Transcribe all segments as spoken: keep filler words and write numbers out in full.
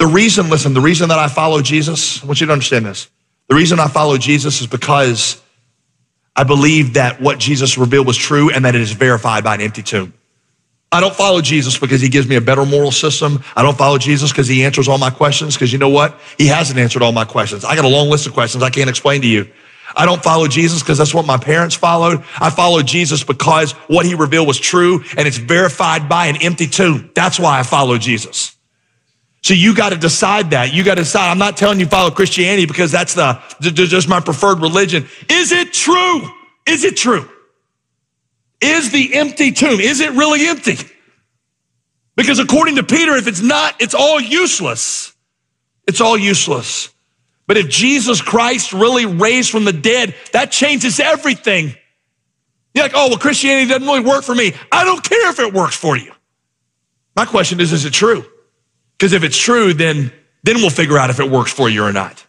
reason, listen, the reason that I follow Jesus, I want you to understand this. The reason I follow Jesus is because I believe that what Jesus revealed was true and that it is verified by an empty tomb. I don't follow Jesus because he gives me a better moral system. I don't follow Jesus because he answers all my questions, because you know what? He hasn't answered all my questions. I got a long list of questions I can't explain to you. I don't follow Jesus because that's what my parents followed. I follow Jesus because what he revealed was true and it's verified by an empty tomb. That's why I follow Jesus. So you got to decide that. You got to decide. I'm not telling you follow Christianity because that's the just my preferred religion. Is it true? Is it true? Is the empty tomb, is it really empty? Because according to Peter, if it's not, it's all useless. It's all useless. But if Jesus Christ really raised from the dead, that changes everything. You're like, oh, well, Christianity doesn't really work for me. I don't care if it works for you. My question is, is it true? Because if it's true, then, then we'll figure out if it works for you or not.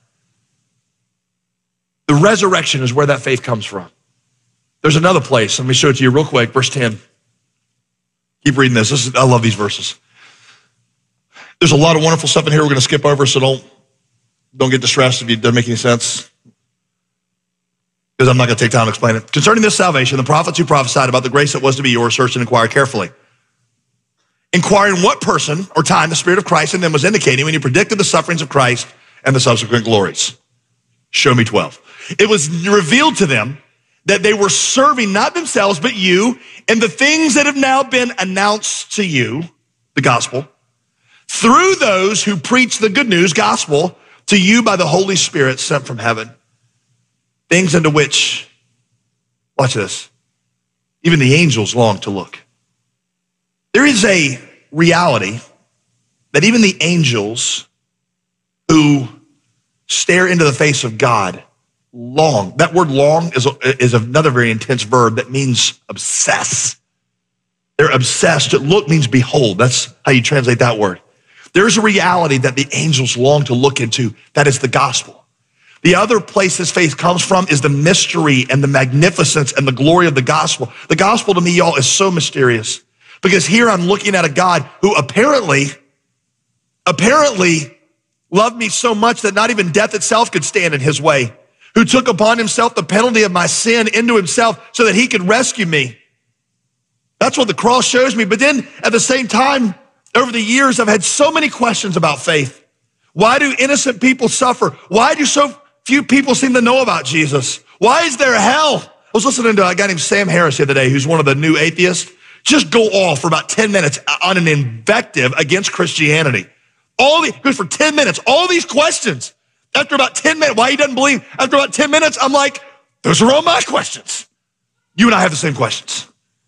The resurrection is where that faith comes from. There's another place. Let me show it to you real quick. Verse ten. Keep reading this. this is, I love these verses. There's a lot of wonderful stuff in here we're going to skip over, so don't, don't get distressed if it doesn't make any sense, because I'm not going to take time to explain it. Concerning this salvation, the prophets who prophesied about the grace that was to be yours searched and inquired carefully, inquiring what person or time the Spirit of Christ in them was indicating when he predicted the sufferings of Christ and the subsequent glories. Show me twelve. It was revealed to them that they were serving not themselves, but you, and the things that have now been announced to you, the gospel, through those who preach the good news gospel to you by the Holy Spirit sent from heaven. Things into which, watch this, even the angels long to look. There is a reality that even the angels who stare into the face of God long. That word long is, is another very intense verb that means obsess. They're obsessed. Look means behold. That's how you translate that word. There's a reality that the angels long to look into. That is the gospel. The other place this faith comes from is the mystery and the magnificence and the glory of the gospel. The gospel to me, y'all, is so mysterious, because here I'm looking at a God who apparently, apparently loved me so much that not even death itself could stand in his way, who took upon himself the penalty of my sin into himself so that he could rescue me. That's what the cross shows me. But then at the same time, over the years, I've had so many questions about faith. Why do innocent people suffer? Why do so few people seem to know about Jesus? Why is there hell? I was listening to a guy named Sam Harris the other day, who's one of the new atheists, just go off for about ten minutes on an invective against Christianity. All the, goes for ten minutes, all these questions. After about ten minutes, why he doesn't believe, after about ten minutes, I'm like, those are all my questions. You and I have the same questions.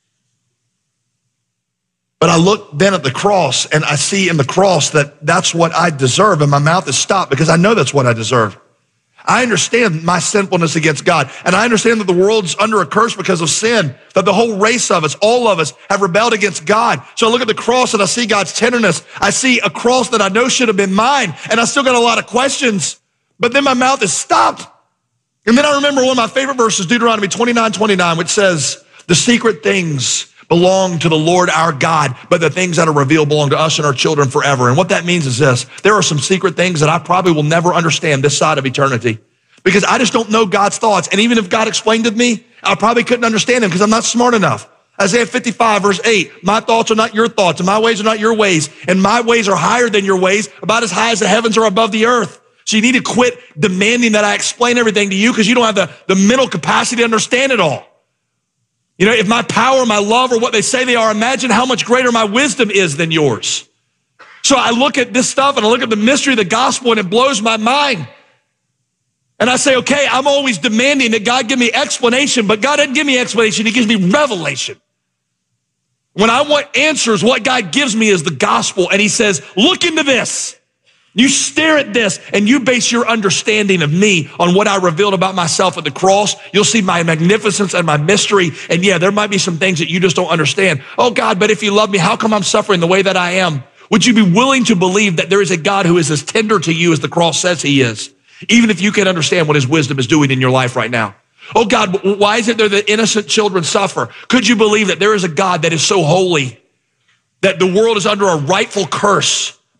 But I look then at the cross and I see in the cross that that's what I deserve, and my mouth is stopped because I know that's what I deserve. I understand my sinfulness against God, and I understand that the world's under a curse because of sin, that the whole race of us, all of us, have rebelled against God. So I look at the cross and I see God's tenderness. I see a cross that I know should have been mine, and I still got a lot of questions. But then my mouth is stopped. And then I remember one of my favorite verses, Deuteronomy twenty-nine twenty-nine, which says, the secret things belong to the Lord our God, but the things that are revealed belong to us and our children forever. And what that means is this: there are some secret things that I probably will never understand this side of eternity, because I just don't know God's thoughts. And even if God explained to me, I probably couldn't understand them because I'm not smart enough. Isaiah fifty-five verse eight, my thoughts are not your thoughts and my ways are not your ways, and my ways are higher than your ways, about as high as the heavens are above the earth. So you need to quit demanding that I explain everything to you, because you don't have the, the mental capacity to understand it all. You know, if my power, my love are what they say they are, imagine how much greater my wisdom is than yours. So I look at this stuff and I look at the mystery of the gospel and it blows my mind. And I say, okay, I'm always demanding that God give me explanation, but God doesn't give me explanation. He gives me revelation. When I want answers, what God gives me is the gospel. And he says, look into this. You stare at this and you base your understanding of me on what I revealed about myself at the cross. You'll see my magnificence and my mystery. And yeah, there might be some things that you just don't understand. Oh God, but if you love me, how come I'm suffering the way that I am? Would you be willing to believe that there is a God who is as tender to you as the cross says he is, even if you can understand what his wisdom is doing in your life right now? Oh God, why is it there that innocent children suffer? Could you believe that there is a God that is so holy that the world is under a rightful curse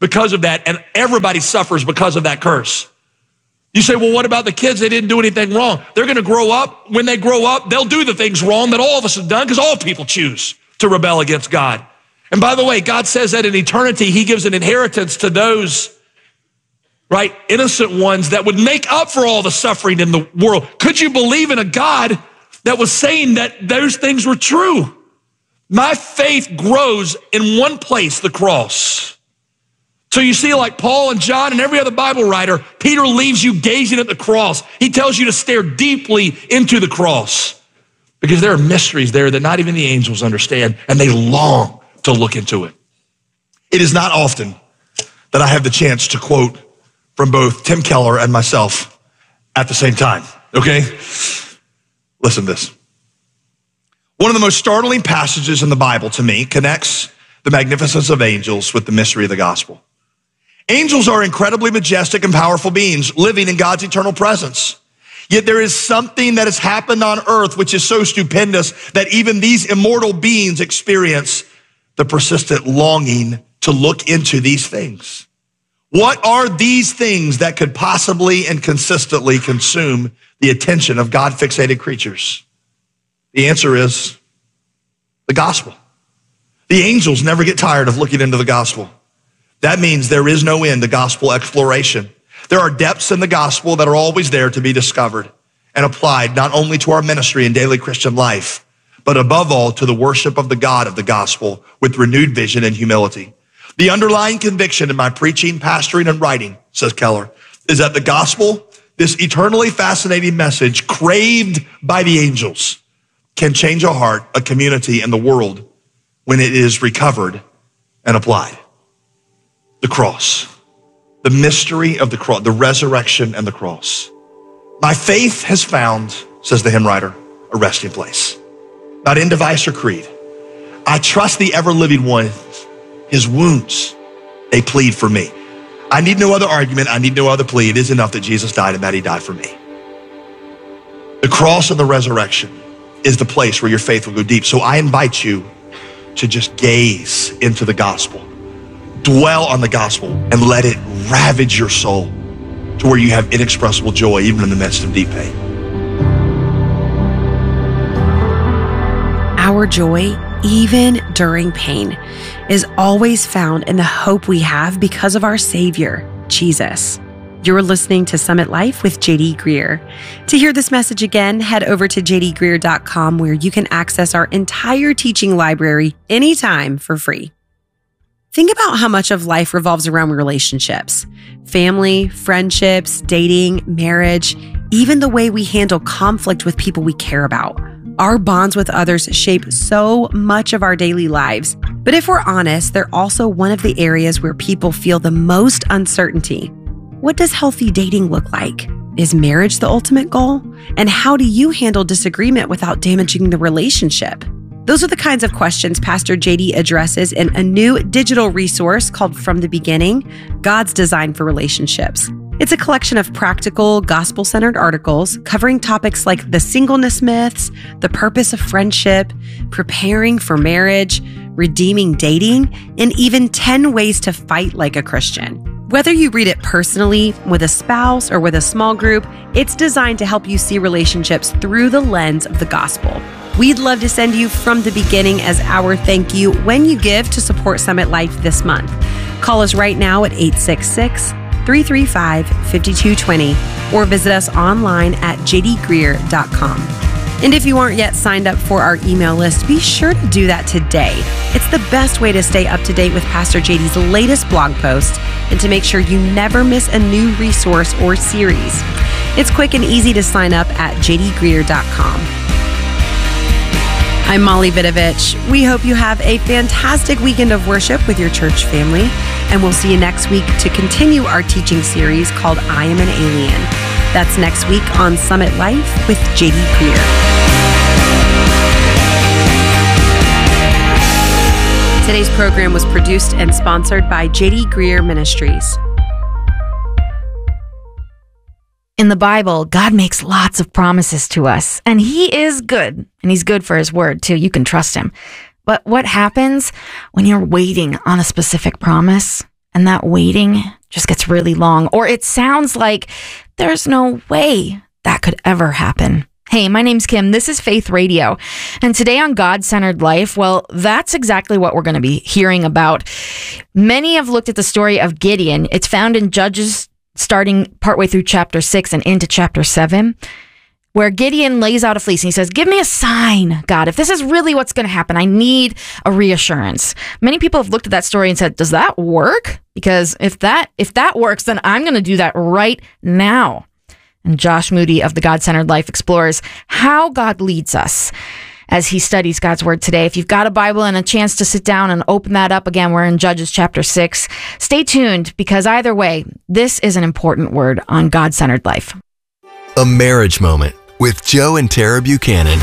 because of that, and everybody suffers because of that curse. You say, well, what about the kids? They didn't do anything wrong. They're going to grow up. When they grow up, they'll do the things wrong that all of us have done because all people choose to rebel against God. And by the way, God says that in eternity, he gives an inheritance to those, right, innocent ones that would make up for all the suffering in the world. Could you believe in a God that was saying that those things were true? My faith grows in one place, the cross. So you see, like Paul and John and every other Bible writer, Peter leaves you gazing at the cross. He tells you to stare deeply into the cross because there are mysteries there that not even the angels understand, and they long to look into it. It is not often that I have the chance to quote from both Tim Keller and myself at the same time, okay? Listen to this. One of the most startling passages in the Bible to me connects the magnificence of angels with the mystery of the gospel. Angels are incredibly majestic and powerful beings living in God's eternal presence. Yet there is something that has happened on earth which is so stupendous that even these immortal beings experience the persistent longing to look into these things. What are these things that could possibly and consistently consume the attention of God-fixated creatures? The answer is the gospel. The angels never get tired of looking into the gospel. That means there is no end to gospel exploration. There are depths in the gospel that are always there to be discovered and applied not only to our ministry and daily Christian life, but above all to the worship of the God of the gospel with renewed vision and humility. The underlying conviction in my preaching, pastoring, and writing, says Keller, is that the gospel, this eternally fascinating message craved by the angels, can change a heart, a community, and the world when it is recovered and applied. The cross, the mystery of the cross, the resurrection and the cross. My faith has found, says the hymn writer, a resting place, not in device or creed. I trust the ever-living one. His wounds, they plead for me. I need no other argument. I need no other plea. It is enough that Jesus died and that he died for me. The cross and the resurrection is the place where your faith will go deep. So I invite you to just gaze into the gospel. Dwell on the gospel and let it ravage your soul to where you have inexpressible joy even in the midst of deep pain. Our joy, even during pain, is always found in the hope we have because of our Savior, Jesus. You're listening to Summit Life with J D Greear. To hear this message again, head over to j d greear dot com where you can access our entire teaching library anytime for free. Think about how much of life revolves around relationships, family, friendships, dating, marriage, even the way we handle conflict with people we care about. Our bonds with others shape so much of our daily lives. But if we're honest, they're also one of the areas where people feel the most uncertainty. What does healthy dating look like? Is marriage the ultimate goal? And how do you handle disagreement without damaging the relationship? Those are the kinds of questions Pastor J D addresses in a new digital resource called From the Beginning, God's Design for Relationships. It's a collection of practical, gospel-centered articles covering topics like the singleness myths, the purpose of friendship, preparing for marriage, redeeming dating, and even ten ways to fight like a Christian. Whether you read it personally, with a spouse, or with a small group, it's designed to help you see relationships through the lens of the gospel. We'd love to send you From the Beginning as our thank you when you give to support Summit Life this month. Call us right now at eight six six, three three five, five two two zero or visit us online at j d greear dot com. And if you aren't yet signed up for our email list, be sure to do that today. It's the best way to stay up to date with Pastor J D's latest blog post and to make sure you never miss a new resource or series. It's quick and easy to sign up at j d greear dot com. I'm Molly Vidovich. We hope you have a fantastic weekend of worship with your church family, and we'll see you next week to continue our teaching series called I Am an Alien. That's next week on Summit Life with J D Greear. Today's program was produced and sponsored by J D Greear Ministries. In the Bible, God makes lots of promises to us, and he is good, and he's good for his word too. You can trust him. But what happens when you're waiting on a specific promise and that waiting just gets really long, or it sounds like there's no way that could ever happen. Hey, my name's Kim. This is Faith Radio. And today on God-Centered Life, well, that's exactly what we're going to be hearing about. Many have looked at the story of Gideon. It's found in Judges starting partway through chapter six and into chapter seven, where Gideon lays out a fleece and he says, give me a sign, God. If this is really what's going to happen, I need a reassurance. Many people have looked at that story and said, does that work? Because if that if that works, then I'm going to do that right now. And Josh Moody of the God-Centered Life explores how God leads us as he studies God's word today. If you've got a Bible and a chance to sit down and open that up again, we're in Judges chapter six. Stay tuned, because either way, this is an important word on God-Centered Life. A Marriage Moment with Joe and Tara Buchanan.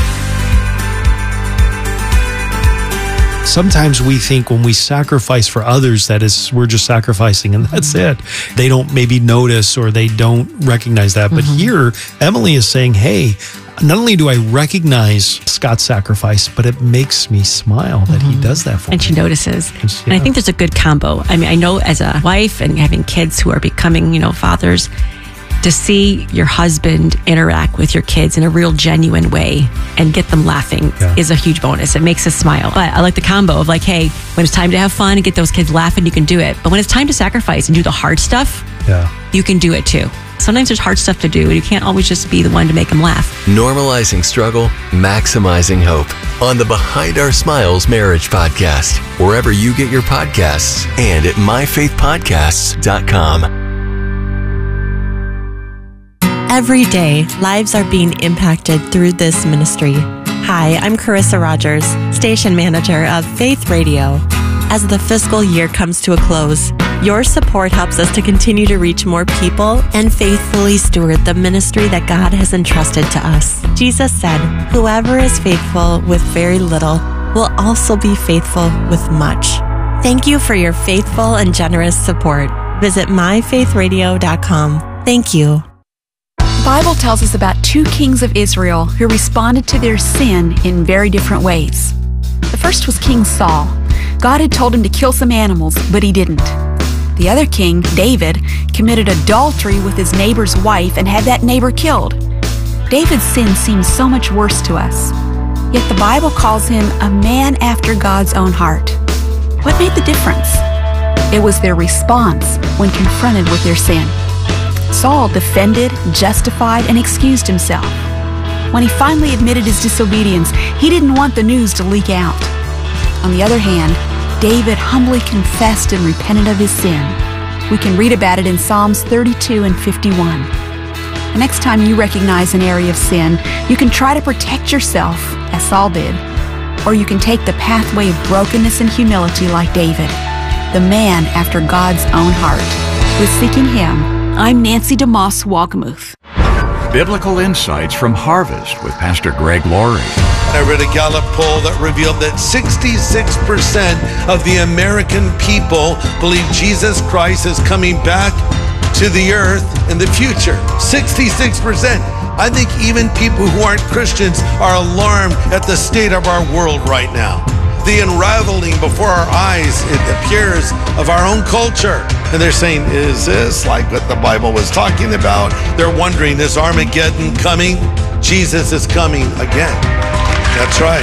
Sometimes we think when we sacrifice for others, that is, we're just sacrificing and that's it. They don't maybe notice or they don't recognize that. But mm-hmm. here, Emily is saying, hey, not only do I recognize Scott's sacrifice, but it makes me smile that mm-hmm. he does that for and me. And she notices. And, yeah. and I think there's a good combo. I mean, I know as a wife and having kids who are becoming, you know, fathers, to see your husband interact with your kids in a real genuine way and get them laughing yeah. is a huge bonus. It makes us smile. But I like the combo of like, hey, when it's time to have fun and get those kids laughing, you can do it. But when it's time to sacrifice and do the hard stuff, yeah. you can do it too. Sometimes there's hard stuff to do and you can't always just be the one to make them laugh. Normalizing struggle, maximizing hope on the Behind Our Smiles Marriage Podcast, wherever you get your podcasts and at my faith podcasts dot com. Every day, lives are being impacted through this ministry. Hi, I'm Carissa Rogers, station manager of Faith Radio. As the fiscal year comes to a close, your support helps us to continue to reach more people and faithfully steward the ministry that God has entrusted to us. Jesus said, whoever is faithful with very little will also be faithful with much. Thank you for your faithful and generous support. Visit my faith radio dot com. Thank you. The Bible tells us about two kings of Israel who responded to their sin in very different ways. The first was King Saul. God had told him to kill some animals, but he didn't. The other king, David, committed adultery with his neighbor's wife and had that neighbor killed. David's sin seems so much worse to us, yet the Bible calls him a man after God's own heart. What made the difference? It was their response when confronted with their sin. Saul defended, justified, and excused himself. When he finally admitted his disobedience, he didn't want the news to leak out. On the other hand, David humbly confessed and repented of his sin. We can read about it in Psalms thirty-two and fifty-one. The next time you recognize an area of sin, you can try to protect yourself, as Saul did, or you can take the pathway of brokenness and humility like David, the man after God's own heart. With Seeking Him, I'm Nancy DeMoss Walgamuth. Biblical Insights from Harvest with Pastor Greg Laurie. I read a Gallup poll that revealed that sixty-six percent of the American people believe Jesus Christ is coming back to the earth in the future. sixty-six percent. I think even people who aren't Christians are alarmed at the state of our world right now. The unraveling before our eyes, it appears, of our own culture. And they're saying, is this like what the Bible was talking about? They're wondering, is Armageddon coming? Jesus is coming again. That's right.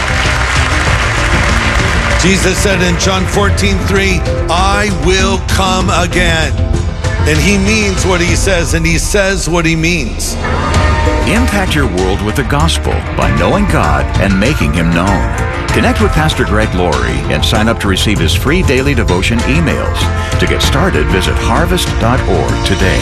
Jesus said in John fourteen three, I will come again. And he means what he says, and he says what he means. Impact your world with the gospel by knowing God and making him known. Connect with Pastor Greg Laurie and sign up to receive his free daily devotion emails. To get started, visit harvest dot org today.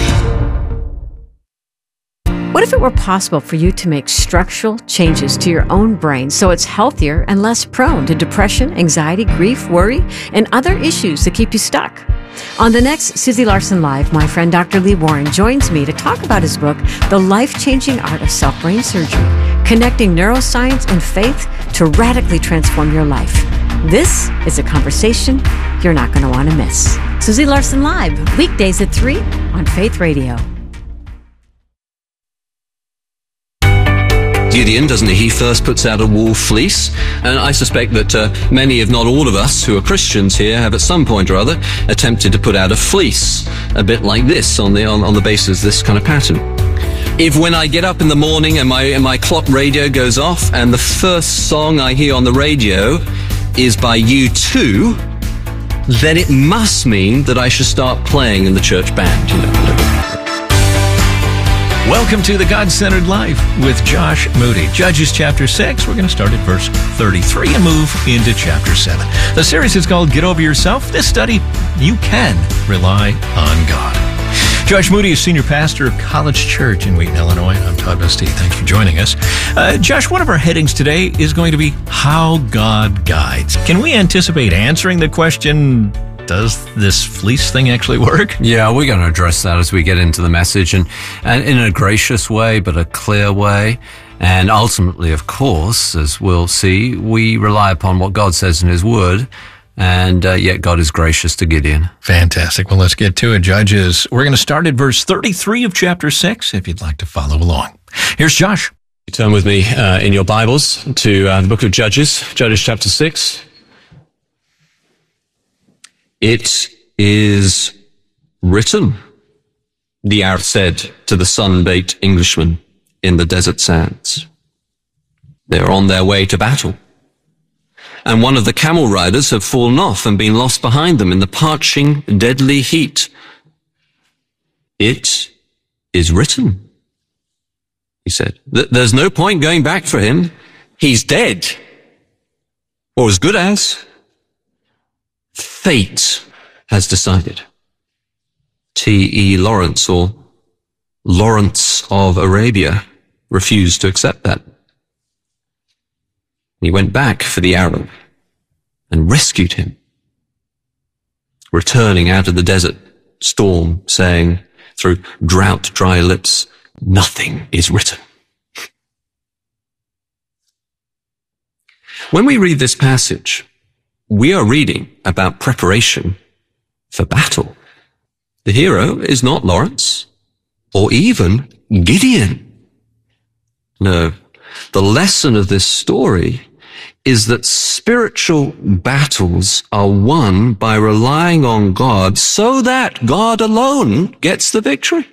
What if it were possible for you to make structural changes to your own brain so it's healthier and less prone to depression, anxiety, grief, worry, and other issues that keep you stuck? On the next Susie Larson Live, my friend Doctor Lee Warren joins me to talk about his book, The Life-Changing Art of Self-Brain Surgery, Connecting Neuroscience and Faith to Radically Transform Your Life. This is a conversation you're not going to want to miss. Susie Larson Live, weekdays at three on Faith Radio. Gideon, doesn't he? He first puts out a wool fleece. And I suspect that uh, many, if not all of us who are Christians here have at some point or other attempted to put out a fleece, a bit like this, on the, on, on the basis of this kind of pattern. If when I get up in the morning and my, and my clock radio goes off and the first song I hear on the radio is by U two, then it must mean that I should start playing in the church band, you know. Welcome to the God-Centered Life with Josh Moody. Judges chapter six. We're going to start at verse thirty-three and move into chapter seven. The series is called Get Over Yourself. This study, you can rely on God. Josh Moody is senior pastor of College Church in Wheaton, Illinois. I'm Todd Bastille. Thanks for joining us. Uh, Josh, one of our headings today is going to be How God Guides. Can we anticipate answering the question, does this fleece thing actually work? Yeah, we're going to address that as we get into the message, and, and in a gracious way, but a clear way. And ultimately, of course, as we'll see, we rely upon what God says in His Word, and uh, yet God is gracious to Gideon. Fantastic. Well, let's get to it, Judges. We're going to start at verse thirty-three of chapter six, if you'd like to follow along. Here's Josh. You turn with me uh, in your Bibles to uh, the book of Judges, Judges chapter six. It is written, the Arab said to the sun-baked Englishman in the desert sands. They are on their way to battle, and one of the camel riders have fallen off and been lost behind them in the parching, deadly heat. It is written, he said. There's no point going back for him. He's dead, or as good as. Fate has decided. T E Lawrence, or Lawrence of Arabia, refused to accept that. He went back for the Arab and rescued him, returning out of the desert storm, saying through drought dry lips, nothing is written. When we read this passage, we are reading about preparation for battle. The hero is not Lawrence or even Gideon. No, the lesson of this story is that spiritual battles are won by relying on God so that God alone gets the victory.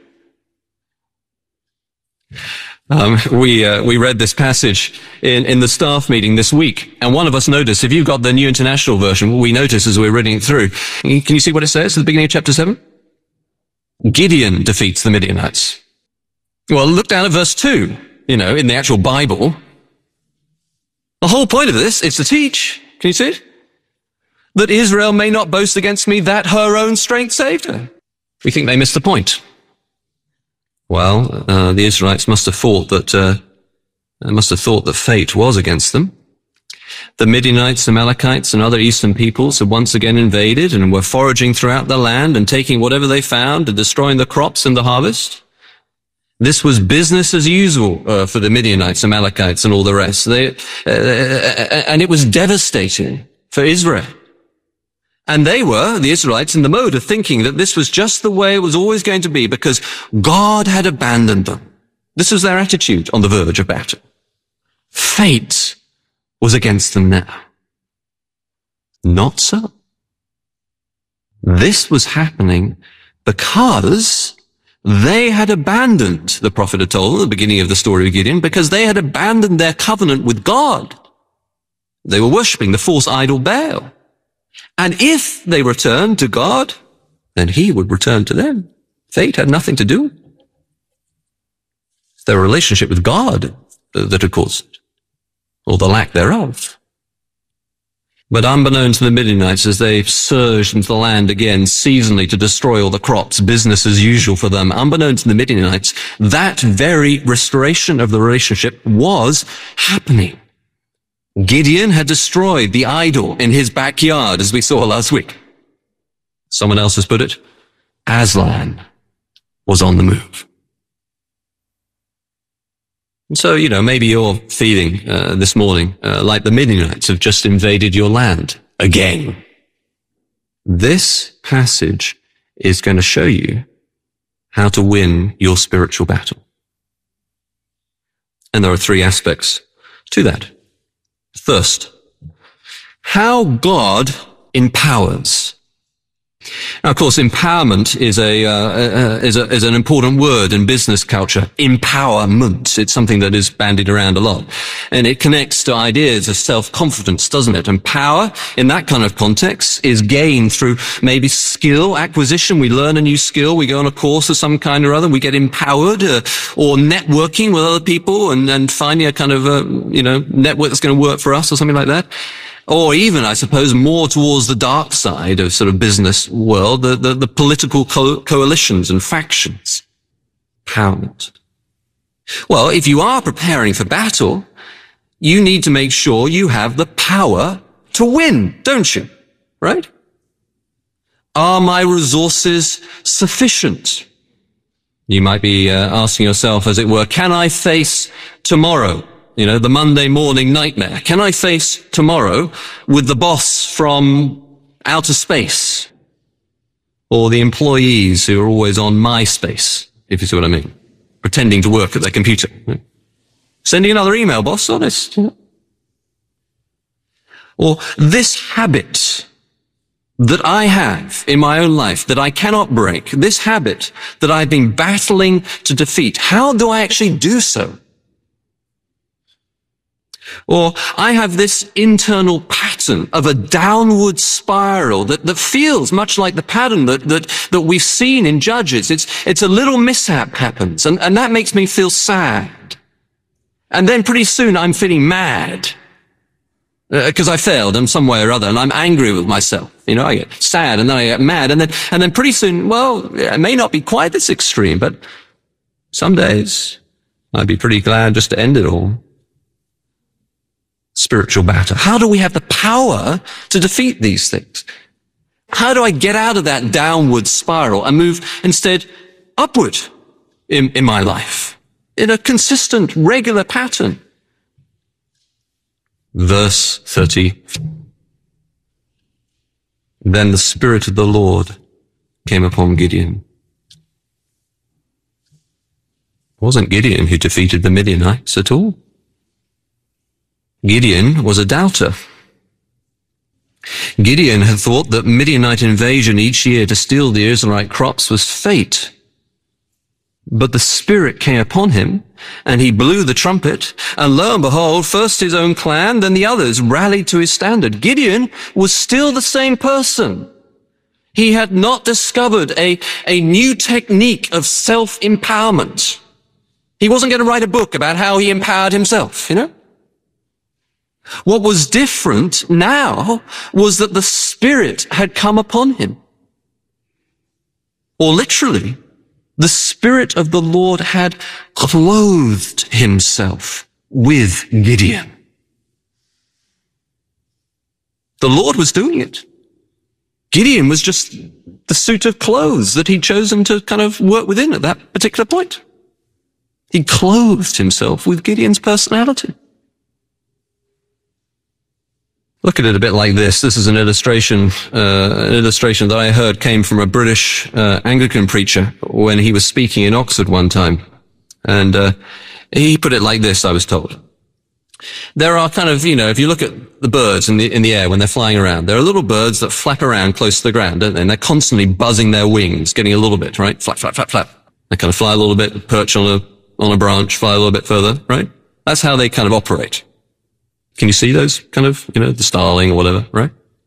Um, we uh, we read this passage in, in the staff meeting this week, and one of us noticed, if you've got the New International Version, we noticed as we were reading it through, can you see what it says at the beginning of chapter seven? Gideon defeats the Midianites. Well, look down at verse two, you know, in the actual Bible. The whole point of this is to teach, can you see it? That Israel may not boast against me that her own strength saved her. We think they missed the point. Well, uh, the Israelites must have thought that, uh, must have thought that fate was against them. The Midianites, Amalekites, and other eastern peoples had once again invaded and were foraging throughout the land and taking whatever they found and destroying the crops and the harvest. This was business as usual uh, for the Midianites, Amalekites, and all the rest. They, uh, and it was devastating for Israel. And they were, the Israelites, in the mode of thinking that this was just the way it was always going to be because God had abandoned them. This was their attitude on the verge of battle. Fate was against them now. Not so. This was happening because they had abandoned, the prophet had told at the beginning of the story of Gideon, because they had abandoned their covenant with God. They were worshipping the false idol Baal. And if they returned to God, then He would return to them. Fate had nothing to do with it. It's their relationship with God that had caused it, or the lack thereof. But unbeknown to the Midianites, as they surged into the land again seasonally to destroy all the crops, business as usual for them, unbeknown to the Midianites, that very restoration of the relationship was happening. Gideon had destroyed the idol in his backyard, as we saw last week. Someone else has put it, Aslan was on the move. And so, you know, maybe you're feeling uh, this morning uh, like the Midianites have just invaded your land again. This passage is going to show you how to win your spiritual battle. And there are three aspects to that. First, how God empowers. Now, of course, empowerment is a, uh, uh, is a is an important word in business culture. Empowerment. It's something that is bandied around a lot, and it connects to ideas of self-confidence, doesn't it? And power, in that kind of context, is gained through maybe skill acquisition. We learn a new skill, we go on a course of some kind or other, we get empowered, uh, or networking with other people, and and finding a kind of a you know network that's going to work for us, or something like that. Or even, I suppose, more towards the dark side of sort of business world, the, the, the political co- coalitions and factions. Empowerment. Well, if you are preparing for battle, you need to make sure you have the power to win, don't you? Right? Are my resources sufficient? You might be uh, asking yourself, as it were, can I face tomorrow? You know, the Monday morning nightmare. Can I face tomorrow with the boss from outer space? Or the employees who are always on MySpace, if you see what I mean? Pretending to work at their computer. Sending another email, boss, honest. Or this habit that I have in my own life that I cannot break, this habit that I've been battling to defeat, how do I actually do so? Or I have this internal pattern of a downward spiral that, that feels much like the pattern that, that, that we've seen in Judges. It's, it's a little mishap happens, and, and that makes me feel sad. And then pretty soon I'm feeling mad because uh, I failed in some way or other, and I'm angry with myself. You know, I get sad, and then I get mad, and then, and then pretty soon, well, it may not be quite this extreme, but some days I'd be pretty glad just to end it all. Spiritual battle. How do we have the power to defeat these things? How do I get out of that downward spiral and move instead upward in, in my life in a consistent, regular pattern? Verse thirty. Then the Spirit of the Lord came upon Gideon. It wasn't Gideon who defeated the Midianites at all. Gideon was a doubter. Gideon had thought that Midianite invasion each year to steal the Israelite crops was fate. But the Spirit came upon him, and he blew the trumpet, and lo and behold, first his own clan, then the others rallied to his standard. Gideon was still the same person. He had not discovered a, a new technique of self-empowerment. He wasn't going to write a book about how he empowered himself, you know? What was different now was that the Spirit had come upon him. Or literally, the Spirit of the Lord had clothed himself with Gideon. The Lord was doing it. Gideon was just the suit of clothes that he'd chosen to kind of work within at that particular point. He clothed himself with Gideon's personality. Look at it a bit like this. This is an illustration, uh, an illustration that I heard came from a British uh, Anglican preacher when he was speaking in Oxford one time. And uh, he put it like this, I was told. There are kind of, you know, if you look at the birds in the in the air when they're flying around, there are little birds that flap around close to the ground, don't they? And they're constantly buzzing their wings, getting a little bit, right? Flap, flap, flap, flap. They kind of fly a little bit, perch on a on a branch, fly a little bit further, right? That's how they kind of operate. Can you see those kind of, you know, the starling or whatever, right?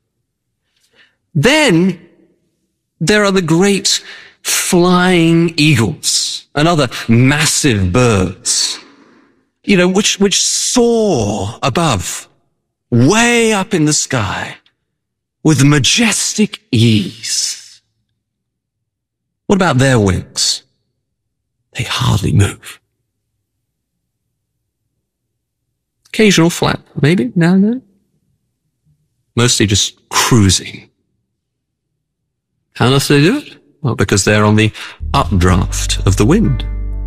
Then there are the great flying eagles and other massive birds, you know, which, which soar above, way up in the sky with majestic ease. What about their wings? They hardly move. Occasional flap, maybe, now and then. Mostly just cruising. How else do they do it? Well, because they're on the updraft of the wind.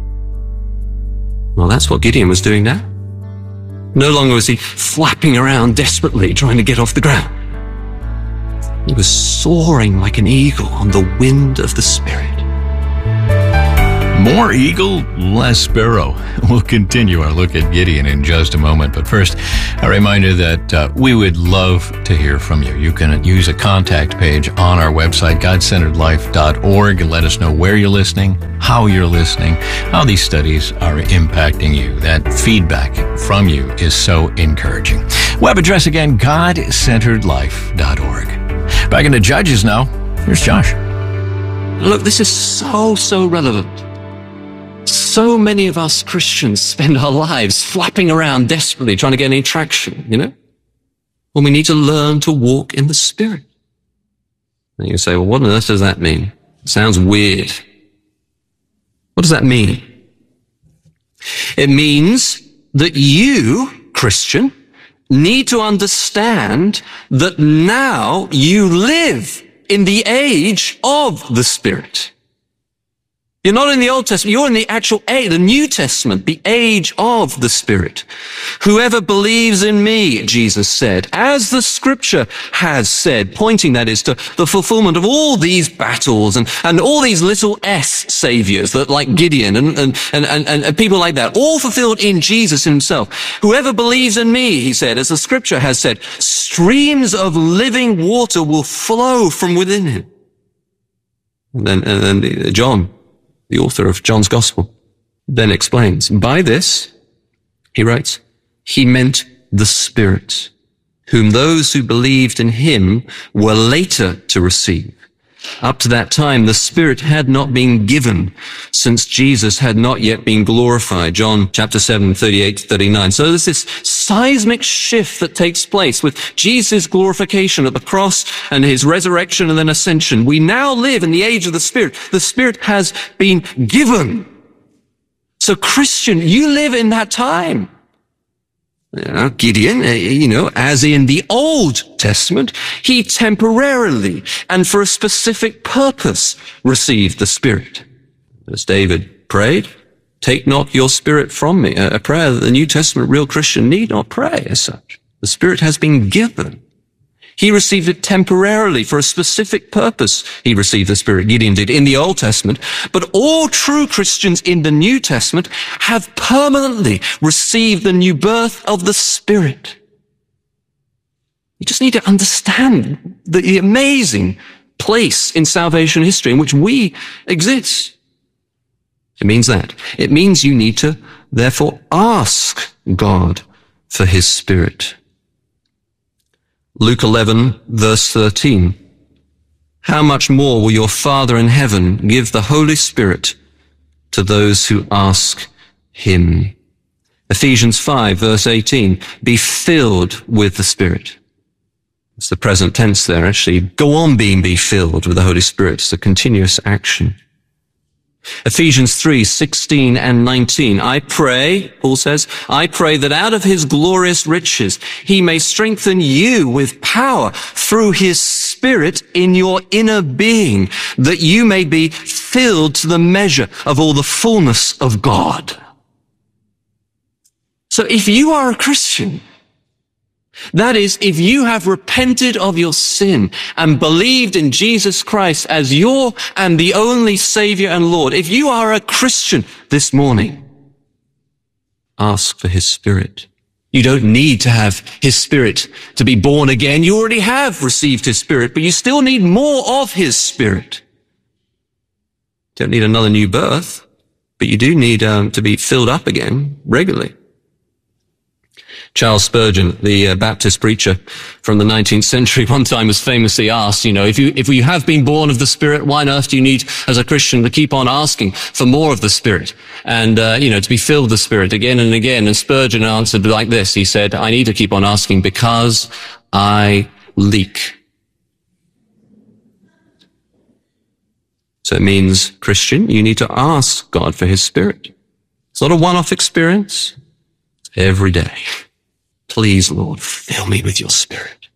Well, that's what Gideon was doing now. No longer was he flapping around desperately trying to get off the ground. He was soaring like an eagle on the wind of the Spirit. More eagle, less sparrow. We'll continue our look at Gideon in just a moment. But first, a reminder that uh, we would love to hear from you. You can use a contact page on our website, god centered life dot org, and let us know where you're listening, how you're listening, how these studies are impacting you. That feedback from you is so encouraging. Web address again, god centered life dot org. Back into Judges now. Here's Josh. Look, this is so, so relevant. So many of us Christians spend our lives flapping around desperately trying to get any traction, you know? When we need to learn to walk in the Spirit. And you say, well, what on earth does that mean? It sounds weird. What does that mean? It means that you, Christian, need to understand that now you live in the age of the Spirit. You're not in the Old Testament, you're in the actual age, the New Testament, the age of the Spirit. Whoever believes in me, Jesus said, as the Scripture has said, pointing that is to the fulfillment of all these battles and, and all these little S saviors that like Gideon and, and, and, and, and people like that, all fulfilled in Jesus himself. Whoever believes in me, he said, as the Scripture has said, streams of living water will flow from within him. And then, and then John, the author of John's Gospel, then explains, by this, he writes, he meant the Spirit, whom those who believed in him were later to receive. Up to that time, the Spirit had not been given, since Jesus had not yet been glorified. John chapter seven, thirty-eight to thirty-nine. So there's this seismic shift that takes place with Jesus' glorification at the cross and his resurrection and then ascension. We now live in the age of the Spirit. The Spirit has been given. So Christian, you live in that time. You know, Gideon, you know, as in the Old Testament, he temporarily and for a specific purpose received the Spirit. As David prayed, take not your Spirit from me, a prayer that the New Testament real Christian need not pray as such. The Spirit has been given. He received it temporarily for a specific purpose. He received the Spirit, Gideon did, in the Old Testament. But all true Christians in the New Testament have permanently received the new birth of the Spirit. You just need to understand the amazing place in salvation history in which we exist. It means that. It means you need to, therefore, ask God for his Spirit. Luke eleven, verse thirteen. How much more will your Father in heaven give the Holy Spirit to those who ask him? Ephesians five, verse eighteen. Be filled with the Spirit. It's the present tense there, actually. Go on being be filled with the Holy Spirit. It's a continuous action. Ephesians three, sixteen and nineteen. I pray, Paul says, I pray that out of his glorious riches he may strengthen you with power through his Spirit in your inner being, that you may be filled to the measure of all the fullness of God. So if you are a Christian, that is, if you have repented of your sin and believed in Jesus Christ as your and the only Savior and Lord, if you are a Christian this morning, ask for his Spirit. You don't need to have his Spirit to be born again. You already have received his Spirit, but you still need more of his Spirit. You don't need another new birth, but you do need um, to be filled up again regularly. Charles Spurgeon, the uh, Baptist preacher from the nineteenth century, one time was famously asked, you know, if you, if you have been born of the Spirit, why on earth do you need, as a Christian, to keep on asking for more of the Spirit and, uh, you know, to be filled with the Spirit again and again? And Spurgeon answered like this. He said, I need to keep on asking because I leak. So it means, Christian, you need to ask God for his Spirit. It's not a one-off experience. It's every day. Please, Lord, fill me with your Spirit.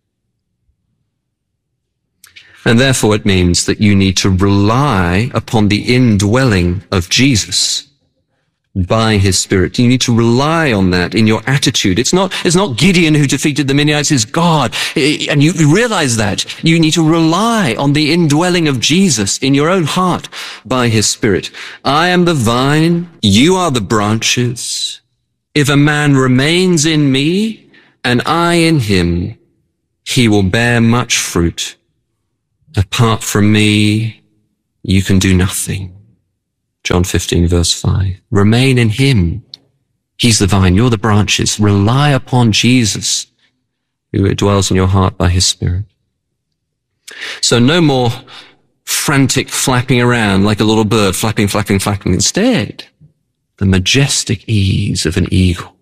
And therefore it means that you need to rely upon the indwelling of Jesus by his Spirit. You need to rely on that in your attitude. It's not, it's not Gideon who defeated the Midianites, it's God. And you realize that. You need to rely on the indwelling of Jesus in your own heart by his Spirit. I am the vine, you are the branches. If a man remains in me and I in him, he will bear much fruit. Apart from me, you can do nothing. John fifteen, verse five. Remain in him. He's the vine, you're the branches. Rely upon Jesus, who dwells in your heart by his Spirit. So no more frantic flapping around like a little bird, flapping, flapping, flapping. Instead, the majestic ease of an eagle.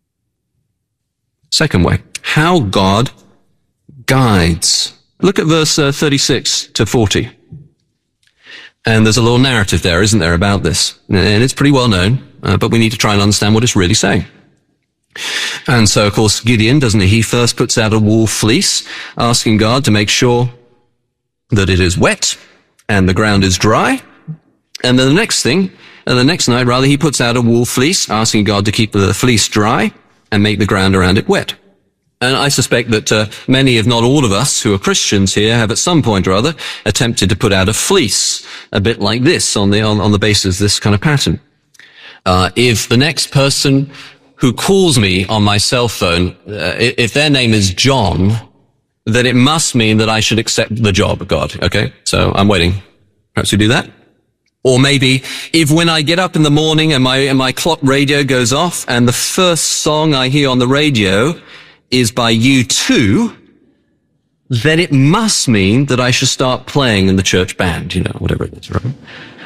Second way, how God guides. Look at verse uh, thirty-six to forty. And there's a little narrative there, isn't there, about this? And it's pretty well known, uh, but we need to try and understand what it's really saying. And so, of course, Gideon, doesn't he? He first puts out a wool fleece, asking God to make sure that it is wet and the ground is dry. And then the next thing, and the next night, rather, he puts out a wool fleece, asking God to keep the fleece dry and make the ground around it wet. And I suspect that uh, many, if not all of us who are Christians here, have at some point or other attempted to put out a fleece, a bit like this, on the on, on the basis of this kind of pattern. Uh, if the next person who calls me on my cell phone, uh, if their name is John, then it must mean that I should accept the job of God. Okay, so I'm waiting. Perhaps we do that. Or maybe if when I get up in the morning and my and my clock radio goes off, and the first song I hear on the radio is by U two, then it must mean that I should start playing in the church band, you know, whatever it is, right?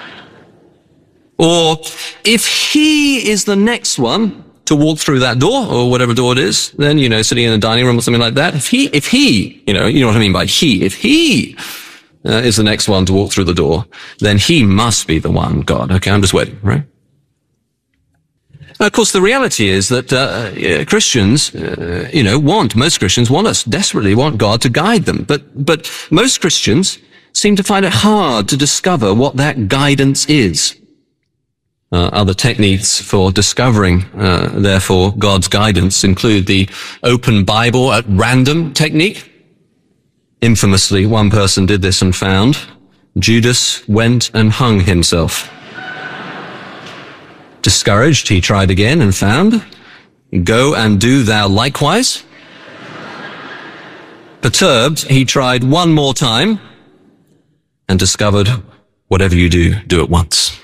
Or if he is the next one to walk through that door, or whatever door it is, then, you know, sitting in the dining room or something like that, if he, if he, you know, you know what I mean by he, if he uh, is the next one to walk through the door, then he must be the one, God. Okay, I'm just waiting, right? Now, of course, the reality is that uh, Christians, uh, you know, want, most Christians want us, desperately want God to guide them. But, but most Christians seem to find it hard to discover what that guidance is. Uh, other techniques for discovering, uh, therefore, God's guidance include the open Bible at random technique. Infamously, one person did this and found Judas went and hung himself. Discouraged, he tried again and found, go and do thou likewise. Perturbed, he tried one more time and discovered, whatever you do, do it once.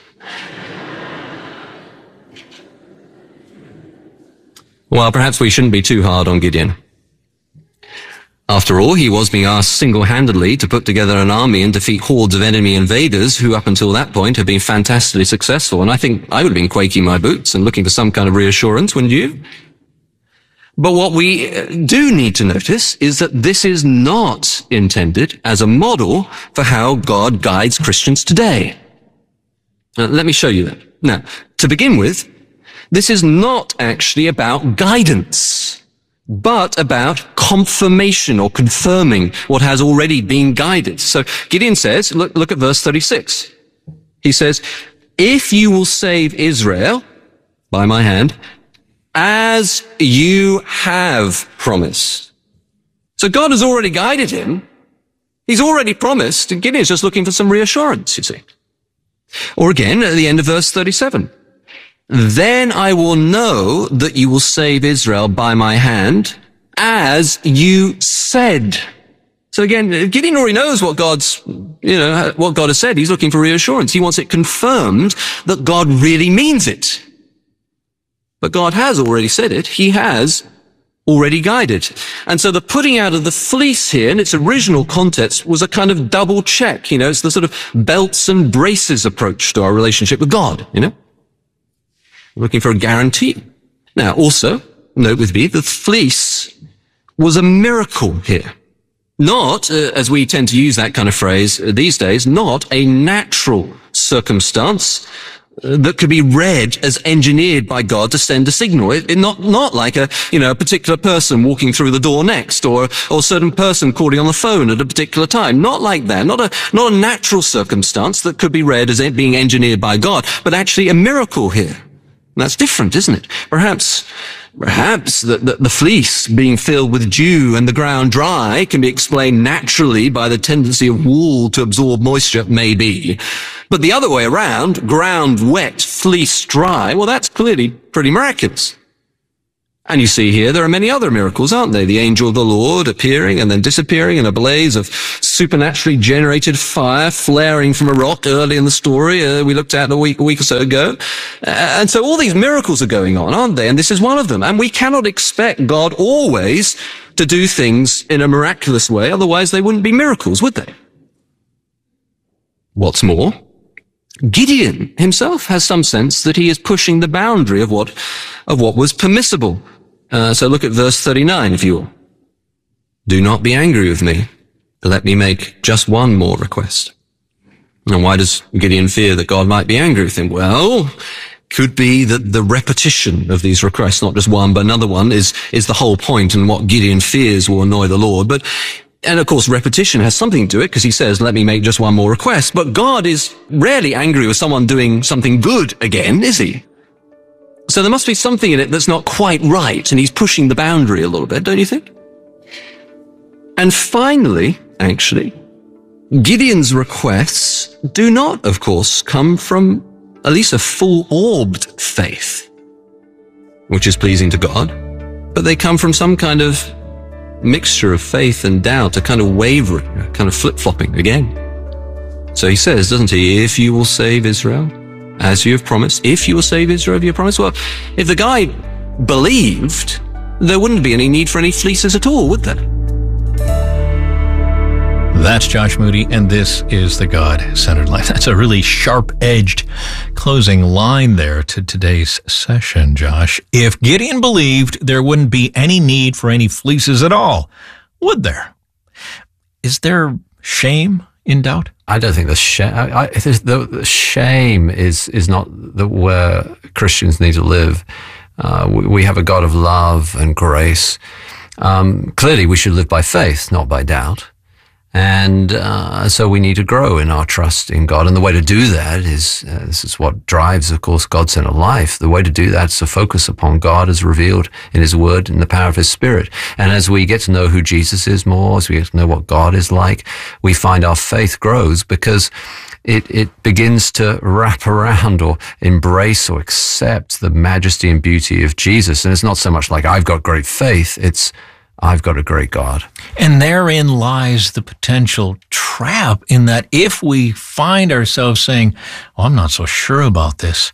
Well, perhaps we shouldn't be too hard on Gideon. After all, he was being asked single-handedly to put together an army and defeat hordes of enemy invaders who up until that point had been fantastically successful. And I think I would have been quaking my boots and looking for some kind of reassurance, wouldn't you? But what we do need to notice is that this is not intended as a model for how God guides Christians today. Now, let me show you that. Now, to begin with, this is not actually about guidance, but about confirmation or confirming what has already been guided. So Gideon says, look, look at verse thirty-six. He says, if you will save Israel by my hand, as you have promised. So God has already guided him. He's already promised, and Gideon's just looking for some reassurance, you see. Or again, at the end of verse thirty-seven. Then I will know that you will save Israel by my hand, as you said. So again, Gideon already knows what God's, you know, what God has said. He's looking for reassurance. He wants it confirmed that God really means it. But God has already said it. He has already guided. And so the putting out of the fleece here in its original context was a kind of double check. You know, it's the sort of belts and braces approach to our relationship with God, you know. Looking for a guarantee. Now, also, note with me, the fleece was a miracle here. Not, uh, as we tend to use that kind of phrase uh, these days, not a natural circumstance uh, that could be read as engineered by God to send a signal. It, it not, not like a, you know, a particular person walking through the door next, or, or a certain person calling on the phone at a particular time. Not like that. Not a, not a natural circumstance that could be read as being engineered by God, but actually a miracle here. That's different, isn't it? Perhaps, perhaps the, the, the fleece being filled with dew and the ground dry can be explained naturally by the tendency of wool to absorb moisture, maybe. But the other way around, ground wet, fleece dry, well, that's clearly pretty miraculous. And you see here, there are many other miracles, aren't they? The angel of the Lord appearing and then disappearing in a blaze of supernaturally generated fire flaring from a rock early in the story uh, we looked at a week, a week or so ago. Uh, and so all these miracles are going on, aren't they? And this is one of them. And we cannot expect God always to do things in a miraculous way. Otherwise, they wouldn't be miracles, would they? What's more, Gideon himself has some sense that he is pushing the boundary of what, of what was permissible. Uh, so look at verse thirty-nine, if you will. Do not be angry with me. Let me make just one more request. And why does Gideon fear that God might be angry with him? Well, could be that the repetition of these requests, not just one, but another one, is, is the whole point, and what Gideon fears will annoy the Lord. But, and of course, repetition has something to it, because he says, let me make just one more request. But God is rarely angry with someone doing something good again, is he? So there must be something in it that's not quite right, and he's pushing the boundary a little bit, don't you think? And finally, actually, Gideon's requests do not, of course, come from at least a full-orbed faith, which is pleasing to God, but they come from some kind of mixture of faith and doubt, a kind of wavering, a kind of flip-flopping again. So he says, doesn't he, if you will save Israel, as you have promised, if you will save Israel, as you have promised. Well, if the guy believed, there wouldn't be any need for any fleeces at all, would there? That's Josh Moody, and this is the God-Centered Life. That's a really sharp-edged closing line there to today's session, Josh. If Gideon believed, there wouldn't be any need for any fleeces at all, would there? Is there shame in doubt? I don't think the shame. I, I, the, the shame is is not the where Christians need to live. Uh, we, we have a God of love and grace. Um, clearly, we should live by faith, not by doubt. And uh, so we need to grow in our trust in God. And the way to do that is, uh, this is what drives, of course, God-centered life. The way to do that is to focus upon God as revealed in His Word and the power of His Spirit. And as we get to know who Jesus is more, as we get to know what God is like, we find our faith grows because it, it begins to wrap around or embrace or accept the majesty and beauty of Jesus. And it's not so much like, I've got great faith. It's, I've got a great God. And therein lies the potential trap in that if we find ourselves saying, oh, I'm not so sure about this,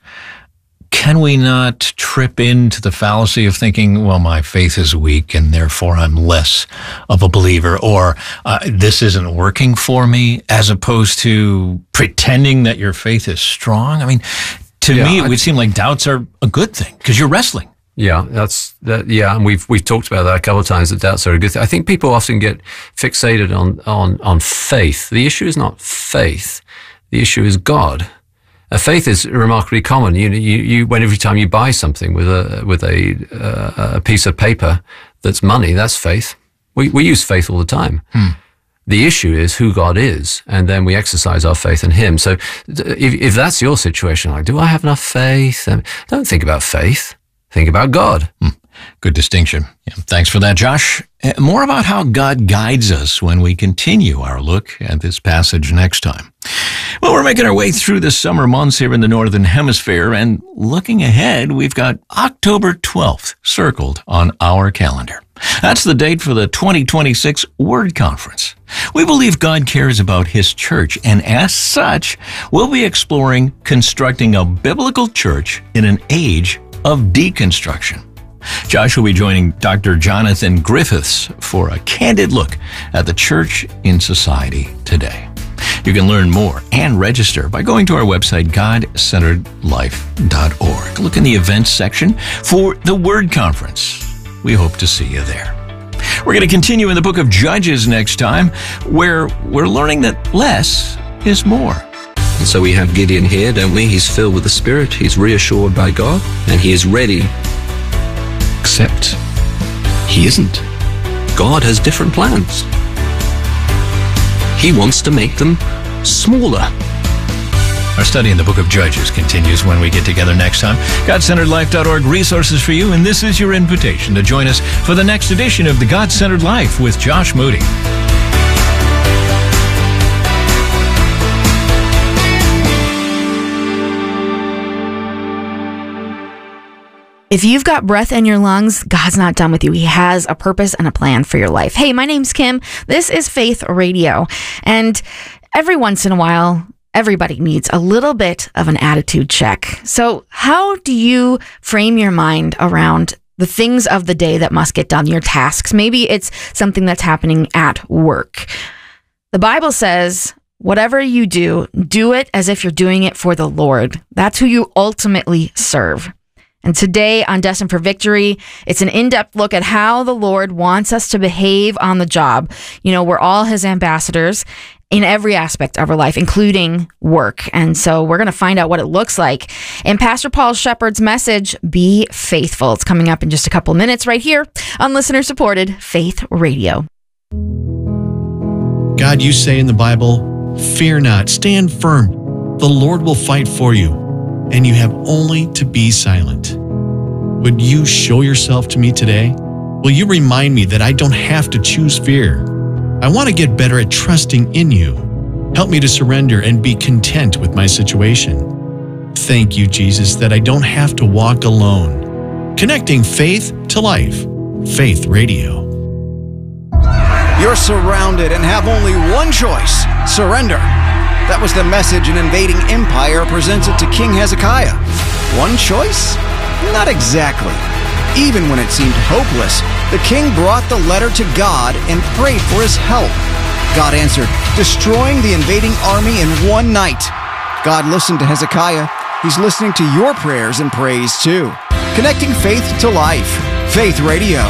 can we not trip into the fallacy of thinking, well, my faith is weak and therefore I'm less of a believer, or uh, this isn't working for me, as opposed to pretending that your faith is strong? I mean, to yeah, me, it I, would seem like doubts are a good thing because you're wrestling. Yeah, that's that. Yeah, and we've we've talked about that a couple of times. That doubts are a good thing. I think people often get fixated on on on faith. The issue is not faith. The issue is God. A faith is remarkably common. You you you when every time you buy something with a with a uh, a piece of paper that's money, that's faith. We we use faith all the time. Hmm. The issue is who God is, and then we exercise our faith in Him. So, if if that's your situation, like, do I have enough faith? Don't think about faith. Think about God. Hmm. Good distinction. Yeah, thanks for that, Josh. Uh, more about how God guides us when we continue our look at this passage next time. Well, we're making our way through the summer months here in the Northern Hemisphere, and looking ahead, we've got October twelfth circled on our calendar. That's the date for the twenty twenty-six Word Conference. We believe God cares about His church, and as such, we'll be exploring constructing a biblical church in an age of deconstruction. Josh will be joining Doctor Jonathan Griffiths for a candid look at the church in society today. You can learn more and register by going to our website, god centered life dot org. Look in the events section for the Word Conference. We hope to see you there. We're going to continue in the book of Judges next time, where we're learning that less is more. And so we have Gideon here, don't we? He's filled with the Spirit. He's reassured by God, and he is ready. Except he isn't. God has different plans. He wants to make them smaller. Our study in the book of Judges continues when we get together next time. God Centered Life dot org, resources for you, and this is your invitation to join us for the next edition of the God-Centered Life with Josh Moody. If you've got breath in your lungs, God's not done with you. He has a purpose and a plan for your life. Hey, my name's Kim. This is Faith Radio. And every once in a while, everybody needs a little bit of an attitude check. So how do you frame your mind around the things of the day that must get done, your tasks? Maybe it's something that's happening at work. The Bible says, whatever you do, do it as if you're doing it for the Lord. That's who you ultimately serve. And today on Destined for Victory, it's an in-depth look at how the Lord wants us to behave on the job. You know, we're all his ambassadors in every aspect of our life, including work. And so we're going to find out what it looks like. In Pastor Paul Shepherd's message, Be Faithful. It's coming up in just a couple minutes right here on listener-supported Faith Radio. God, you say in the Bible, fear not, stand firm. The Lord will fight for you, and you have only to be silent. Would you show yourself to me today? Will you remind me that I don't have to choose fear? I want to get better at trusting in you. Help me to surrender and be content with my situation. Thank you, Jesus, that I don't have to walk alone. Connecting faith to life. Faith Radio. You're surrounded and have only one choice: surrender. That was the message an invading empire presented to King Hezekiah. One choice? Not exactly. Even when it seemed hopeless, the king brought the letter to God and prayed for his help. God answered, destroying the invading army in one night. God listened to Hezekiah. He's listening to your prayers and praise too. Connecting faith to life. Faith Radio.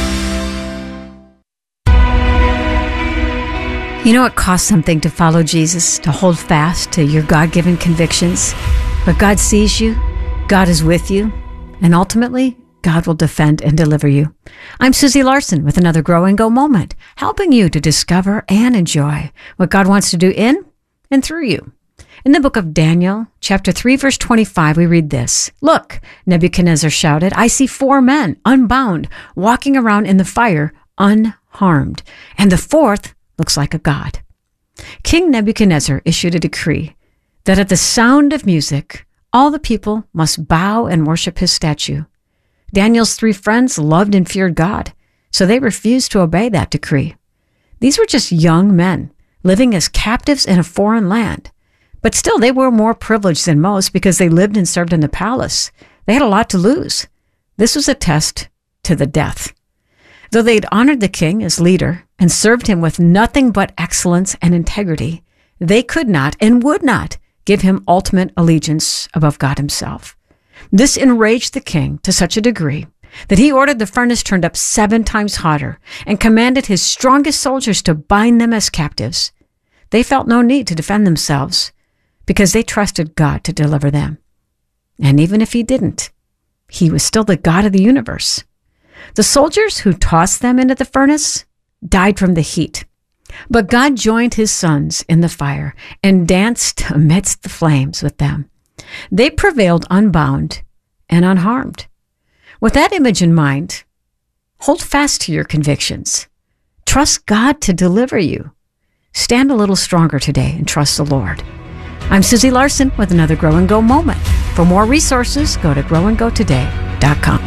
You know, it costs something to follow Jesus, to hold fast to your God-given convictions. But God sees you, God is with you, and ultimately, God will defend and deliver you. I'm Susie Larson with another Grow and Go moment, helping you to discover and enjoy what God wants to do in and through you. In the book of Daniel, chapter three, verse twenty-five, we read this. Look, Nebuchadnezzar shouted, I see four men, unbound, walking around in the fire, unharmed. And the fourth looks like a god. King Nebuchadnezzar issued a decree that at the sound of music, all the people must bow and worship his statue. Daniel's three friends loved and feared God, so they refused to obey that decree. These were just young men living as captives in a foreign land, but still they were more privileged than most because they lived and served in the palace. They had a lot to lose. This was a test to the death. Though they'd honored the king as leader and served him with nothing but excellence and integrity, they could not and would not give him ultimate allegiance above God himself. This enraged the king to such a degree that he ordered the furnace turned up seven times hotter and commanded his strongest soldiers to bind them as captives. They felt no need to defend themselves because they trusted God to deliver them. And even if he didn't, he was still the God of the universe. The soldiers who tossed them into the furnace died from the heat. But God joined his sons in the fire and danced amidst the flames with them. They prevailed unbound and unharmed. With that image in mind, hold fast to your convictions. Trust God to deliver you. Stand a little stronger today and trust the Lord. I'm Susie Larson with another Grow and Go moment. For more resources, go to grow and go today dot com.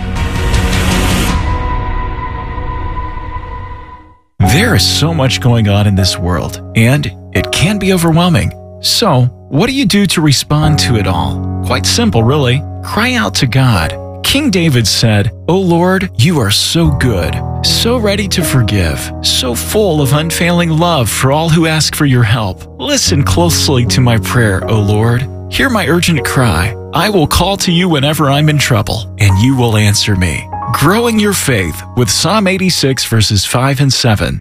There is so much going on in this world, and it can be overwhelming. So, what do you do to respond to it all? Quite simple, really. Cry out to God. King David said, "O Lord, you are so good, so ready to forgive, so full of unfailing love for all who ask for your help. Listen closely to my prayer, O Lord. Hear my urgent cry. I will call to you whenever I'm in trouble, and you will answer me." Growing your faith with Psalm eighty-six, verses five and seven.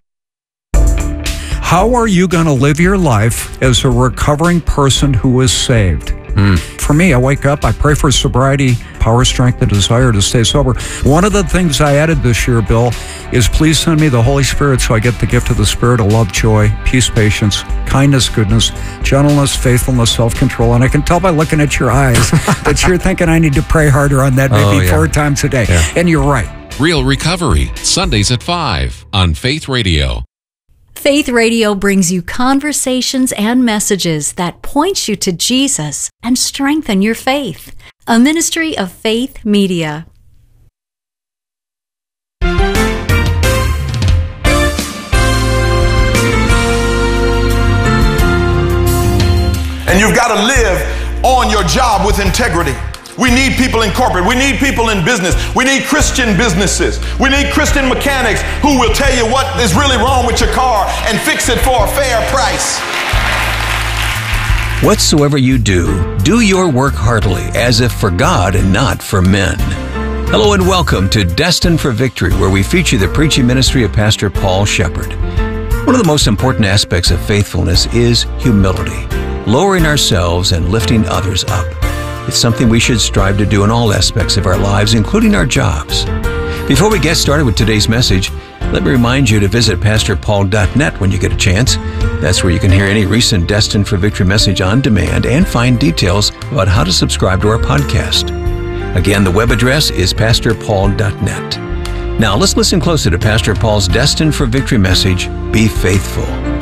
How are you going to live your life as a recovering person who is saved? Mm. For me, I wake up, I pray for sobriety, power, strength, and desire to stay sober. One of the things I added this year, Bill, is please send me the Holy Spirit so I get the gift of the Spirit of love, joy, peace, patience, kindness, goodness, gentleness, faithfulness, self-control. And I can tell by looking at your eyes that you're thinking I need to pray harder on that maybe oh, yeah. four times a day. Yeah. And you're right. Real Recovery, Sundays at five on Faith Radio. Faith Radio brings you conversations and messages that point you to Jesus and strengthen your faith. A ministry of Faith Media. And you've got to live on your job with integrity. We need people in corporate. We need people in business. We need Christian businesses. We need Christian mechanics who will tell you what is really wrong with your car and fix it for a fair price. Whatsoever you do, do your work heartily, as if for God and not for men. Hello and welcome to Destined for Victory, where we feature the preaching ministry of Pastor Paul Shepherd. One of the most important aspects of faithfulness is humility, lowering ourselves and lifting others up. It's something we should strive to do in all aspects of our lives, including our jobs. Before we get started with today's message, let me remind you to visit pastor paul dot net when you get a chance. That's where you can hear any recent Destined for Victory message on demand and find details about how to subscribe to our podcast. Again, the web address is pastor paul dot net. Now let's listen closer to Pastor Paul's Destined for Victory message, Be Faithful.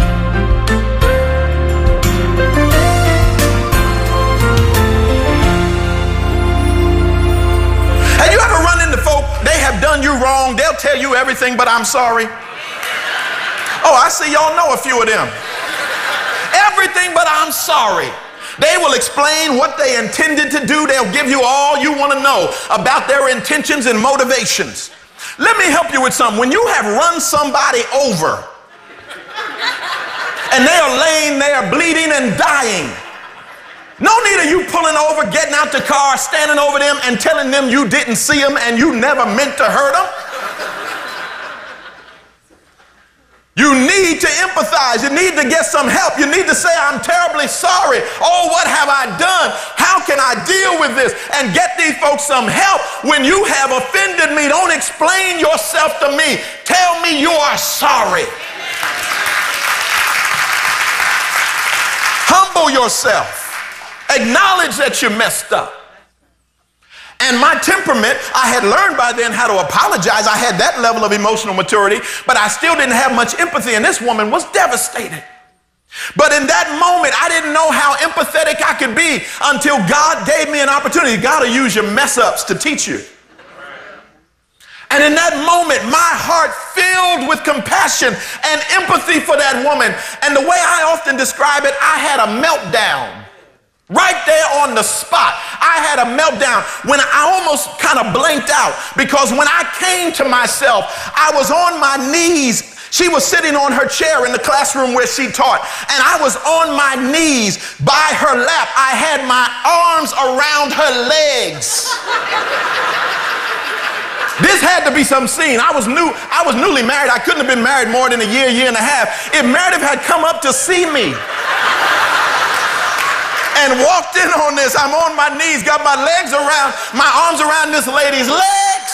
You wrong, they'll tell you everything, but I'm sorry. Oh, I see y'all know a few of them. Everything, but I'm sorry. They will explain what they intended to do. They'll give you all you want to know about their intentions and motivations. Let me help you with something. When you have run somebody over and they are laying there bleeding and dying, no need of you pulling over, getting out the car, standing over them and telling them you didn't see them and you never meant to hurt them. You need to empathize. You need to get some help. You need to say, I'm terribly sorry. Oh, what have I done? How can I deal with this? And get these folks some help. When you have offended me, don't explain yourself to me. Tell me you are sorry. Humble yourself. Acknowledge that you messed up. And my temperament, I had learned by then how to apologize. I had that level of emotional maturity, but I still didn't have much empathy, and this woman was devastated. But in that moment, I didn't know how empathetic I could be until God gave me an opportunity. God will use your mess ups to teach you. And in that moment, my heart filled with compassion and empathy for that woman. And the way I often describe it, I had a meltdown. Right there on the spot, I had a meltdown when I almost kind of blanked out, because when I came to myself, I was on my knees. She was sitting on her chair in the classroom where she taught, and I was on my knees by her lap. I had my arms around her legs. This had to be some scene. I was new. I was newly married. I couldn't have been married more than a year, year and a half. If Meredith had come up to see me and walked in on this, I'm on my knees, got my legs around, my arms around this lady's legs.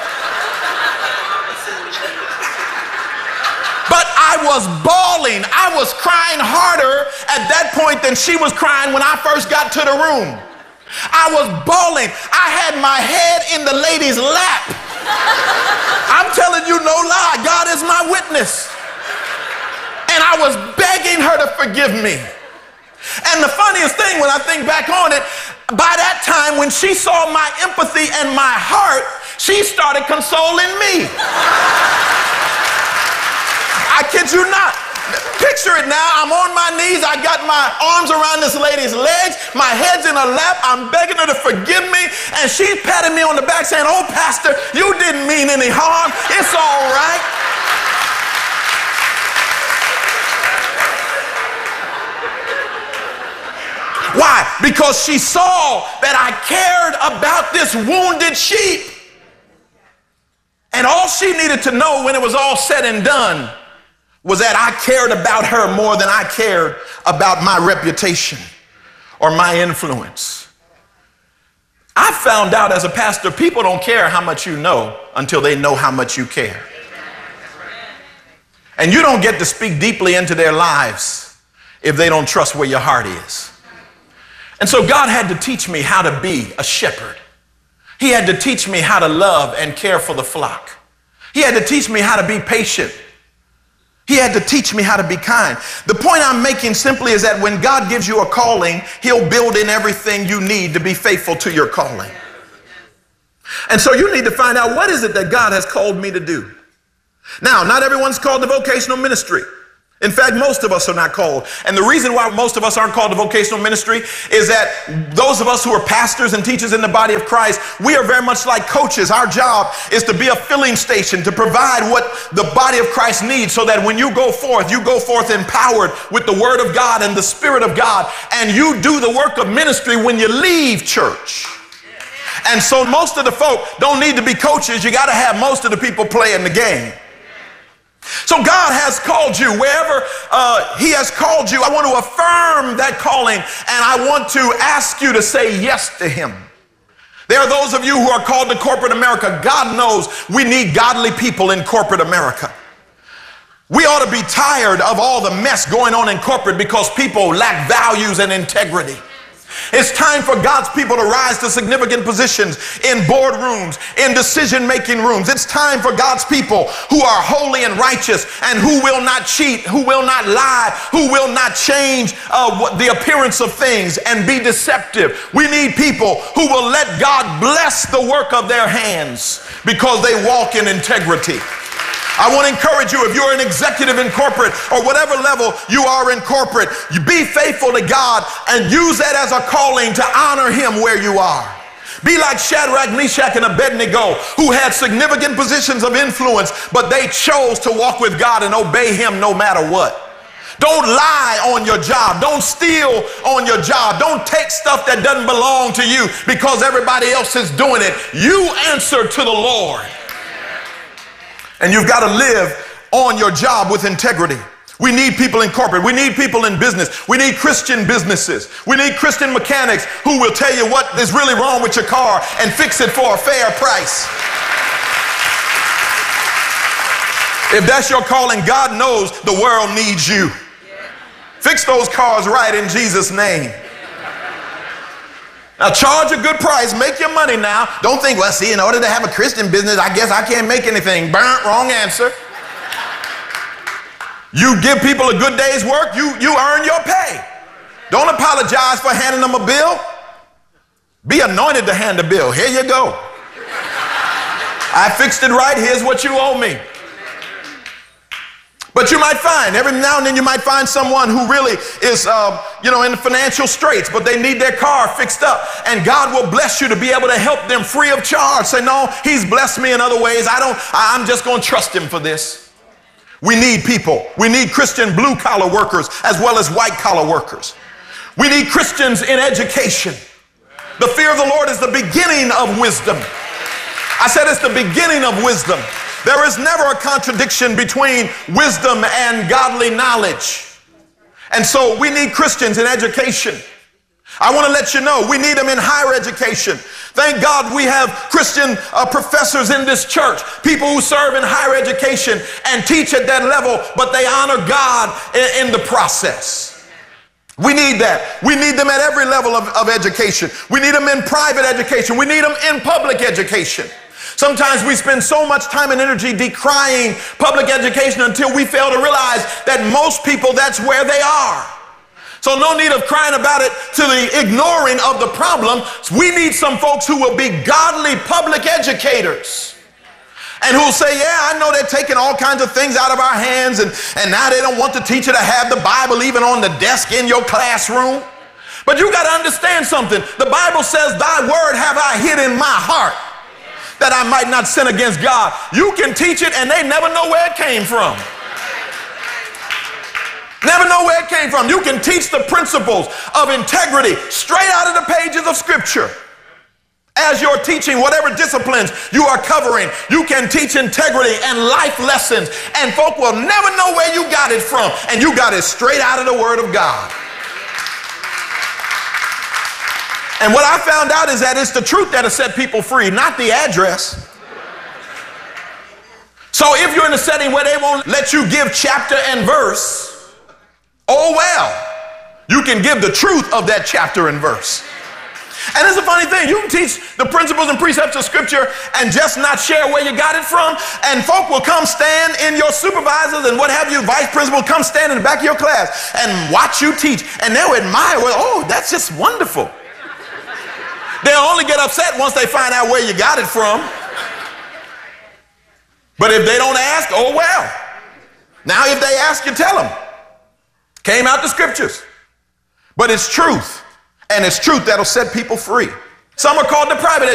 But I was bawling. I was crying harder at that point than she was crying when I first got to the room. I was bawling. I had my head in the lady's lap. I'm telling you no lie. God is my witness. And I was begging her to forgive me. And the funniest thing, when I think back on it, by that time when she saw my empathy and my heart, she started consoling me. I kid you not. Picture it now. I'm on my knees. I got my arms around this lady's legs. My head's in her lap. I'm begging her to forgive me. And she's patting me on the back saying, oh, Pastor, you didn't mean any harm. It's all right. Why? Because she saw that I cared about this wounded sheep. And all she needed to know when it was all said and done was that I cared about her more than I cared about my reputation. or my influence. I found out as a pastor, people don't care how much you know until they know how much you care. And you don't get to speak deeply into their lives if they don't trust where your heart is. And so God had to teach me how to be a shepherd. He had to teach me how to love and care for the flock. He had to teach me how to be patient. He had to teach me how to be kind. The point I'm making simply is that when God gives you a calling, he'll build in everything you need to be faithful to your calling. And so you need to find out, what is it that God has called me to do? Now, not everyone's called to vocational ministry. In fact, most of us are not called. And the reason why most of us aren't called to vocational ministry is that those of us who are pastors and teachers in the body of Christ, we are very much like coaches. Our job is to be a filling station, to provide what the body of Christ needs, so that when you go forth, you go forth empowered with the word of God and the Spirit of God, and you do the work of ministry when you leave church. And so most of the folk don't need to be coaches. You got to have most of the people playing the game. So God has called you wherever uh, he has called you. I want to affirm that calling, and I want to ask you to say yes to him. There are those of you who are called to corporate America. God knows we need godly people in corporate America. We ought to be tired of all the mess going on in corporate because people lack values and integrity. It's time for God's people to rise to significant positions in boardrooms, in decision-making rooms. It's time for God's people who are holy and righteous and who will not cheat, who will not lie, who will not change uh, the appearance of things and be deceptive. We need people who will let God bless the work of their hands because they walk in integrity. I want to encourage you, if you're an executive in corporate or whatever level you are in corporate, you be faithful to God and use that as a calling to honor him where you are. Be like Shadrach, Meshach, and Abednego, who had significant positions of influence, but they chose to walk with God and obey him no matter what. Don't lie on your job. Don't steal on your job. Don't take stuff that doesn't belong to you because everybody else is doing it. You answer to the Lord. And you've got to live on your job with integrity. We need people in corporate. We need people in business. We need Christian businesses. We need Christian mechanics who will tell you what is really wrong with your car and fix it for a fair price. If that's your calling, God knows the world needs you. Fix those cars right in Jesus' name. Now charge a good price, make your money now. Don't think, well, see, in order to have a Christian business, I guess I can't make anything. Burnt, wrong answer. You give people a good day's work, you, you earn your pay. Don't apologize for handing them a bill. Be anointed to hand a bill. Here you go. I fixed it right, here's what you owe me. But you might find, every now and then you might find someone who really is, uh, you know, in financial straits, but they need their car fixed up. And God will bless you to be able to help them free of charge. Say, no, he's blessed me in other ways. I don't, I'm just going to trust him for this. We need people. We need Christian blue collar workers as well as white collar workers. We need Christians in education. The fear of the Lord is the beginning of wisdom. I said it's the beginning of wisdom. There is never a contradiction between wisdom and godly knowledge. And so we need Christians in education. I want to let you know we need them in higher education. Thank God we have Christian uh, professors in this church, people who serve in higher education and teach at that level, but they honor God in, in the process. We need that. We need them at every level of, of education. We need them in private education. We need them in public education. Sometimes we spend so much time and energy decrying public education until we fail to realize that most people, that's where they are. So no need of crying about it to the ignoring of the problem. We need some folks who will be godly public educators and who will say, yeah, I know they're taking all kinds of things out of our hands, and, and now they don't want the teacher to have the Bible even on the desk in your classroom. But you got to understand something. The Bible says, thy word have I hid in my heart, that I might not sin against God. You can teach it and they never know where it came from. Never know where it came from. You can teach the principles of integrity straight out of the pages of Scripture. As you're teaching whatever disciplines you are covering, you can teach integrity and life lessons, and folk will never know where you got it from, and you got it straight out of the Word of God. And what I found out is that it's the truth that'll set people free, not the address. So if you're in a setting where they won't let you give chapter and verse, oh well, you can give the truth of that chapter and verse. And it's a funny thing. You can teach the principles and precepts of Scripture and just not share where you got it from. And folk will come stand in your supervisors and what have you, vice principal, come stand in the back of your class and watch you teach. And they'll admire, well, oh, that's just wonderful. They'll only get upset once they find out where you got it from. But if they don't ask, oh well. Now if they ask, you tell them. Came out the Scriptures. But it's truth. And it's truth that'll set people free. Some are called to private